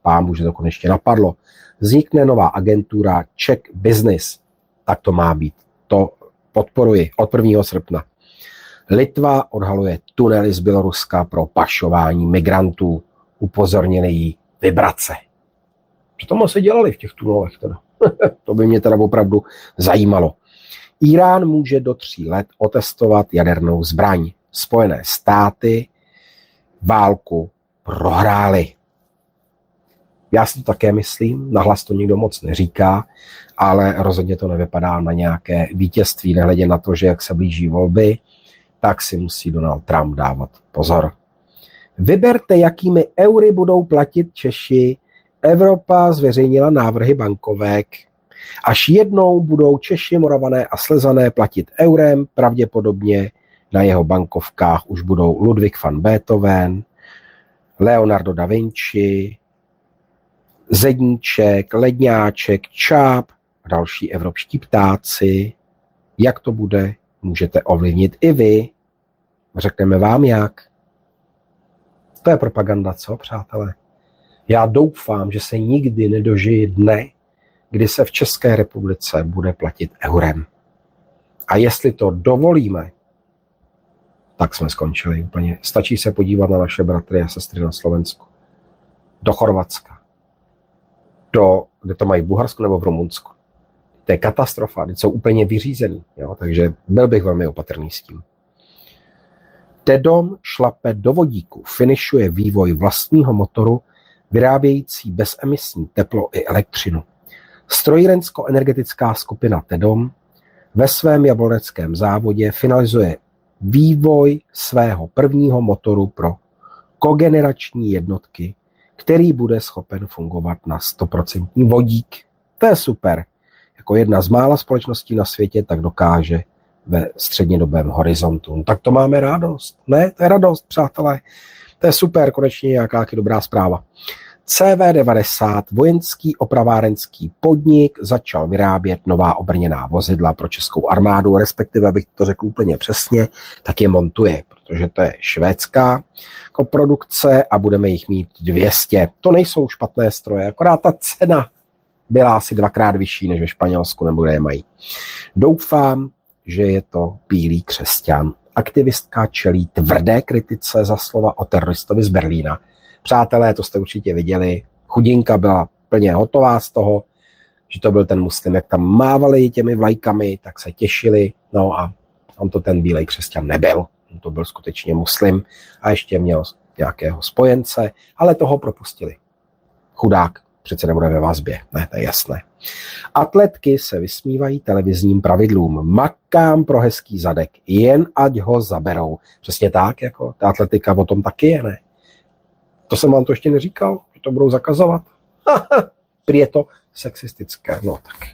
pámu, že to konečně napadlo. Vznikne nová agentura Czech Business. Tak to má být. To podporuji od 1. srpna. Litva odhaluje tunely z Běloruska pro pašování migrantů. Upozornili jí vibrace. Co tomu se dělali v těch tunelech teda? To by mě teda opravdu zajímalo. Irán může do 3 let otestovat jadernou zbraň. Spojené státy válku prohrály. Já si to také myslím, nahlas to nikdo moc neříká, ale rozhodně to nevypadá na nějaké vítězství, nehledě na to, že jak se blíží volby, tak si musí Donald Trump dávat pozor. Vyberte, jakými eury budou platit Češi. Evropa zveřejnila návrhy bankovek. Až jednou budou Češi, Moravané a Slezané platit eurem, pravděpodobně na jeho bankovkách už budou Ludwig van Beethoven, Leonardo da Vinci, Zedníček, Ledňáček, Čáp a další evropští ptáci. Jak to bude, můžete ovlivnit i vy. Řekneme vám jak. To je propaganda, co, přátelé? Já doufám, že se nikdy nedožije dne, kdy se v České republice bude platit eurem. A jestli to dovolíme, tak jsme skončili úplně. Stačí se podívat na naše bratry a sestry na Slovensku. Do Chorvatska. Kde to mají v Bulharsku nebo v Rumunsku. To je katastrofa, teď jsou úplně vyřízený. Jo? Takže byl bych velmi opatrný s tím. TEDom šlape do vodíku, finišuje vývoj vlastního motoru, vyrábějící bezemisní teplo i elektřinu. Strojírensko-energetická skupina TEDom ve svém jabloneckém závodě finalizuje vývoj svého prvního motoru pro kogenerační jednotky, který bude schopen fungovat na 100% vodík. To je super. Jako jedna z mála společností na světě tak dokáže ve střednědobém horizontu. Tak to máme radost. Ne, to je radost, přátelé. To je super, konečně nějaká dobrá zpráva. CV90, vojenský opravárenský podnik, začal vyrábět nová obrněná vozidla pro českou armádu, respektive, abych to řekl úplně přesně, tak je montuje, protože to je švédská produkce a budeme jich mít 200. To nejsou špatné stroje, akorát ta cena byla asi 2krát vyšší než ve Španělsku, nebo kde je mají. Doufám, že je to bílý křesťan. Aktivistka čelí tvrdé kritice za slova o teroristovi z Berlína. Přátelé, to jste určitě viděli. Chudinka byla plně hotová z toho, že to byl ten muslim. Jak tam mávali těmi vlajkami, tak se těšili. No a on to ten bílej křesťan nebyl. On to byl skutečně muslim a ještě měl nějakého spojence, ale toho propustili. Chudák přece nebude ve vazbě, ne, to je jasné. Atletky se vysmívají televizním pravidlům. Makám pro hezký zadek, jen ať ho zaberou. Přesně tak, jako ta atletika o tom taky je, ne? To jsem vám to ještě neříkal, že to budou zakazovat. Prý je to sexistické, no tak.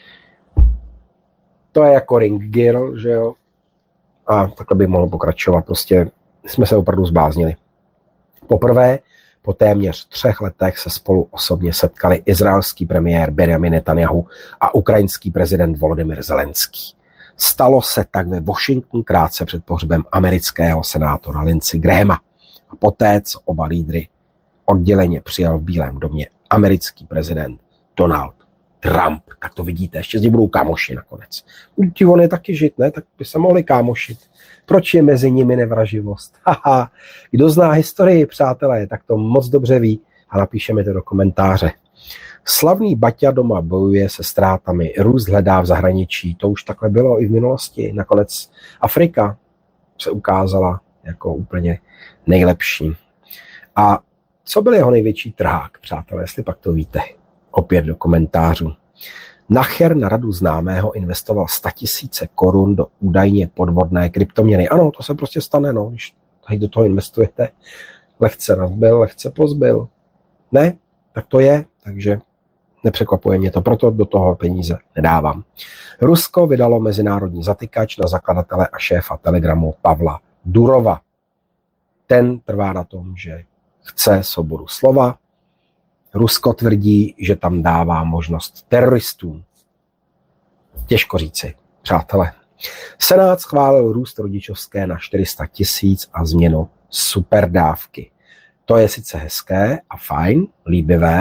To je jako ring girl, že jo? A takhle by mohlo pokračovat, prostě jsme se opravdu zbláznili. Poprvé po téměř 3 letech se spolu osobně setkali izraelský premiér Benjamin Netanyahu a ukrajinský prezident Volodymyr Zelenský. Stalo se tak ve Washingtonu krátce před pohřbem amerického senátora Lindsey Grahama. A poté, co oba lídry odděleně přijal v Bílém domě americký prezident Donald Trump. Tak to vidíte, ještě z nich budou kámoši nakonec. Ti on je taky žít, ne? Tak by se mohli kámošit. Proč je mezi nimi nevraživost? Haha, kdo zná historii, přátelé, tak to moc dobře ví a napíšeme to do komentáře. Slavný Baťa doma bojuje se ztrátami, růst hledá v zahraničí, to už takhle bylo i v minulosti. Nakonec Afrika se ukázala jako úplně nejlepší. A co byl jeho největší trhák, přátelé, jestli pak to víte? Opět do komentářů. Nacher na radu známého investoval 100 000 korun do údajně podvodné kryptoměny. Ano, to se prostě stane, no, když tady do toho investujete. Lehce nazbil, lehce pozbyl. Ne, tak to je, takže nepřekvapuje mě to, proto do toho peníze nedávám. Rusko vydalo mezinárodní zatykač na zakladatele a šéfa Telegramu Pavla Durova. Ten trvá na tom, že chce svobodu slova. Rusko tvrdí, že tam dává možnost teroristům. Těžko říci, přátelé. Senát schválil růst rodičovské na 400 000 a změnu superdávky. To je sice hezké a fajn, líbivé,